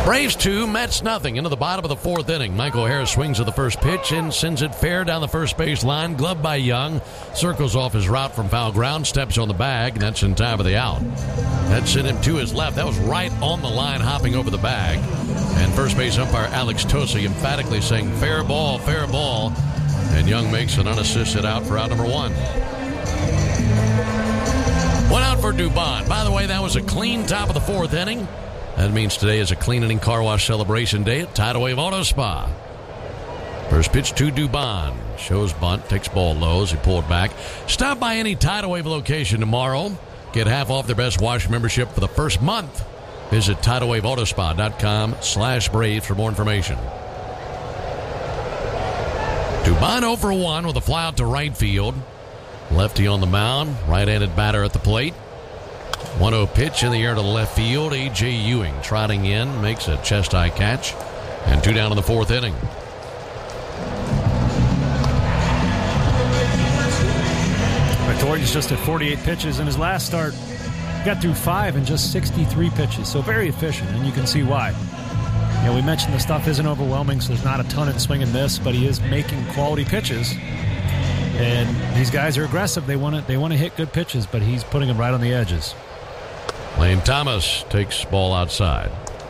Braves 2, Mets nothing. Into the bottom of the fourth inning. Michael Harris swings at the first pitch and sends it fair down the first base line. Gloved by Young. Circles off his route from foul ground. Steps on the bag. And that's in time for the out. That sent him to his left. That was right on the line, hopping over the bag. And first base umpire Alex Tosi emphatically saying, fair ball, fair ball. And Young makes an unassisted out for out number 1. One out for Dubon. By the way, that was a clean top of the fourth inning. That means today is a clean inning car wash celebration day at Tidal Wave Auto Spa. First pitch to Dubon. Shows bunt, takes ball low as he pulled back. Stop by any Tidal Wave location tomorrow. Get half off their Best Wash membership for the first month. Visit TidalWaveAutospa.com/Braves for more information. Dubon 0 for 1 with a fly out to right field. Lefty on the mound. Right-handed batter at the plate. 1-0 pitch in the air to left field. A.J. Ewing trotting in, makes a chest-high catch. And 2 down in the fourth inning. McCoy just at 48 pitches in his last start. Got through 5 in just 63 pitches, so very efficient, and you can see why. You know, we mentioned the stuff isn't overwhelming, so there's not a ton in swing and miss, but he is making quality pitches. And these guys are aggressive. They want to hit good pitches, but he's putting them right on the edges. Lane Thomas takes ball outside.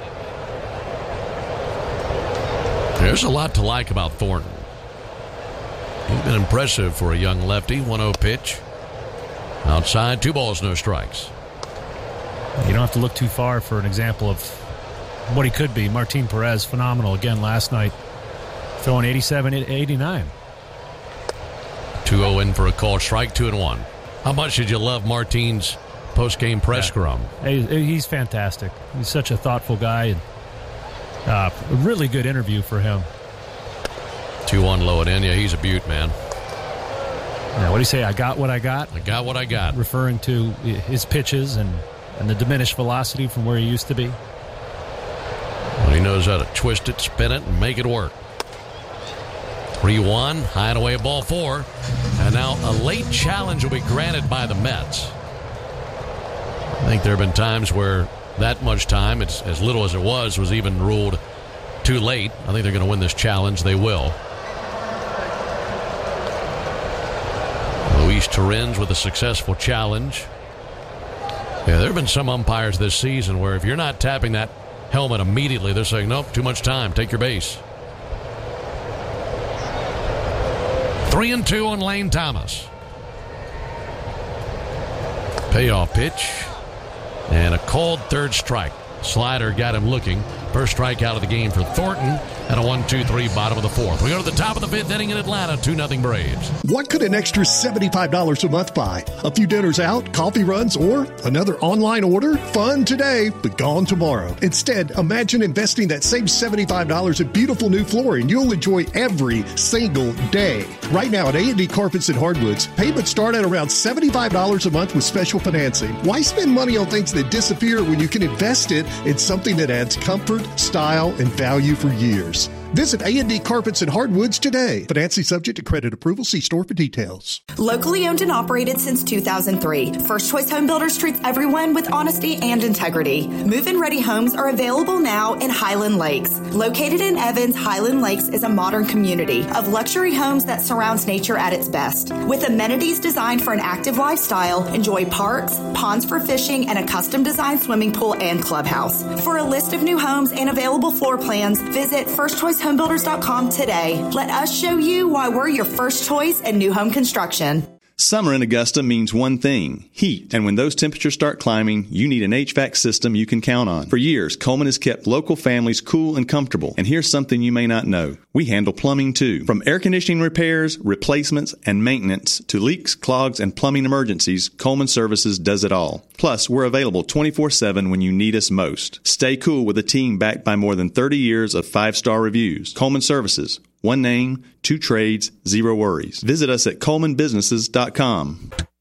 There's a lot to like about Thornton. He's been impressive for a young lefty. 1-0 pitch. Outside, 2 balls, no strikes. You don't have to look too far for an example of what he could be. Martin Perez, phenomenal again last night. Throwing 87, 89. 2-0 in for a call strike, 2-1. How much did you love Martin's post-game press scrum? He's fantastic. He's such a thoughtful guy. And a really good interview for him. 2-1 low and in. Yeah, he's a beaut, man. Now, what do you say? I got what I got? I got what I got. Referring to his pitches and the diminished velocity from where he used to be. Well, he knows how to twist it, spin it, and make it work. 3-1, high and away, ball 4. And now a late challenge will be granted by the Mets. I think there have been times where that much time, it's as little as it was even ruled too late. I think they're going to win this challenge. They will. Luis Torrens with a successful challenge. Yeah, there have been some umpires this season where if you're not tapping that helmet immediately, they're saying, nope, too much time, take your base. 3-2 on Lane Thomas. Payoff pitch. And a called third strike. Slider got him looking. First strikeout of the game for Thornton. And a 1-2-3 bottom of the fourth. We go to the top of the fifth inning in Atlanta. 2-0 Braves. What could an extra $75 a month buy? A few dinners out, coffee runs, or another online order? Fun today, but gone tomorrow. Instead, imagine investing that same $75 in beautiful new flooring you'll enjoy every single day. Right now at A&D Carpets and Hardwoods, payments start at around $75 a month with special financing. Why spend money on things that disappear when you can invest it in something that adds comfort, style, and value for years? Visit A&D Carpets and Hardwoods today. Financing subject to credit approval. See store for details. Locally owned and operated since 2003. First Choice Home Builders treats everyone with honesty and integrity. Move-in ready homes are available now in Highland Lakes. Located in Evans, Highland Lakes is a modern community of luxury homes that surrounds nature at its best. With amenities designed for an active lifestyle, enjoy parks, ponds for fishing, and a custom-designed swimming pool and clubhouse. For a list of new homes and available floor plans, visit FirstChoiceHomebuilders.com today. Let us show you why we're your first choice in new home construction. Summer in Augusta means one thing, heat. And when those temperatures start climbing, you need an HVAC system you can count on. For years, Coleman has kept local families cool and comfortable. And here's something you may not know. We handle plumbing too. From air conditioning repairs, replacements, and maintenance to leaks, clogs, and plumbing emergencies, Coleman Services does it all. Plus, we're available 24/7 when you need us most. Stay cool with a team backed by more than 30 years of 5-star reviews. Coleman Services. One name, 2 trades, 0 worries. Visit us at ColemanBusinesses.com.